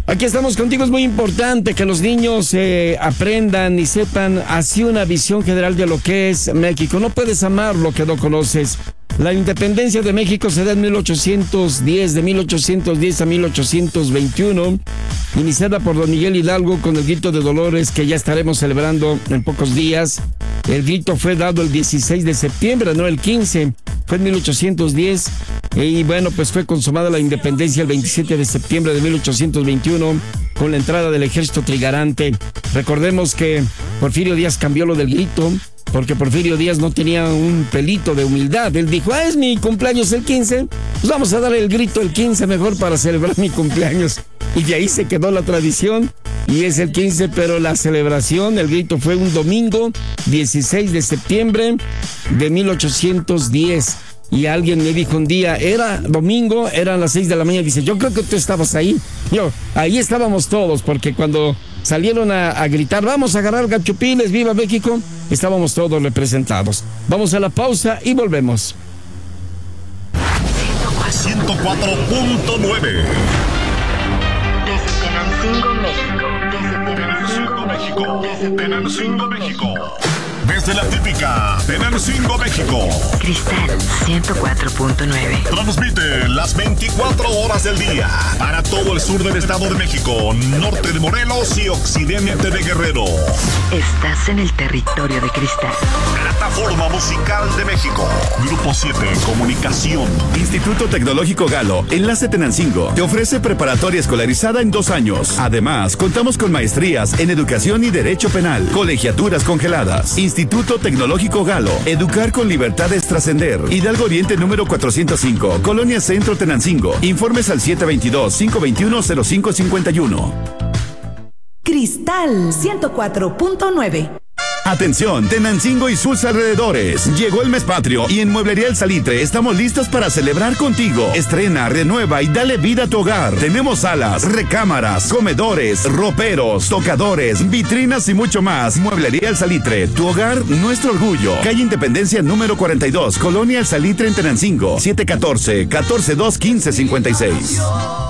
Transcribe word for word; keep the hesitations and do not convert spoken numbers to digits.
Aquí estamos contigo. Es muy importante que los niños eh, aprendan y sepan así una visión general de lo que es México. No puedes amar lo que no conoces. La independencia de México se da en mil ochocientos diez, de mil ochocientos diez a mil ochocientos veintiuno, iniciada por don Miguel Hidalgo con el grito de Dolores, que ya estaremos celebrando en pocos días. El grito fue dado el dieciséis de septiembre, no el quince, fue en mil ochocientos diez, y bueno, pues fue consumada la independencia el veintisiete de septiembre de mil ochocientos veintiuno, con la entrada del ejército trigarante. Recordemos que Porfirio Díaz cambió lo del grito, porque Porfirio Díaz no tenía un pelito de humildad. Él dijo, ah, es mi cumpleaños el quince, pues vamos a dar el grito el quince mejor para celebrar mi cumpleaños. Y de ahí se quedó la tradición, y es el quince, pero la celebración, el grito fue un domingo, dieciséis de septiembre de mil ochocientos diez. Y alguien me dijo un día, era domingo, eran las seis de la mañana, dice, yo creo que tú estabas ahí. Yo, ahí estábamos todos, porque cuando salieron a, a gritar, vamos a agarrar gachupiles, viva México, estábamos todos representados. Vamos a la pausa y volvemos. ciento cuatro punto nueve. Desde Tenancingo, México. Desde Tenancingo, México. Desde Tenancingo, México. Desde la típica Tenancingo, México. Cristal ciento cuatro punto nueve. Transmite las veinticuatro horas del día para todo el sur del Estado de México, norte de Morelos y occidente de Guerrero. Estás en el territorio de Cristal. Plataforma Musical de México. Grupo siete Comunicación. Instituto Tecnológico Galo, Enlace Tenancingo, te ofrece preparatoria escolarizada en dos años. Además, contamos con maestrías en Educación y Derecho Penal, colegiaturas congeladas. Instituto Tecnológico Galo, educar con libertad es trascender. Hidalgo Oriente número cuatrocientos cinco, Colonia Centro Tenancingo. Informes al siete veintidós, cinco veintiuno, cero cinco cincuenta y uno. Cristal ciento cuatro punto nueve. Atención, Tenancingo y sus alrededores. Llegó el mes patrio y en Mueblería El Salitre estamos listos para celebrar contigo. Estrena, renueva y dale vida a tu hogar. Tenemos salas, recámaras, comedores, roperos, tocadores, vitrinas y mucho más. Mueblería El Salitre, tu hogar, nuestro orgullo. Calle Independencia número cuarenta y dos, Colonia El Salitre en Tenancingo. siete uno cuatro, uno cuatro dos, uno cinco cinco seis.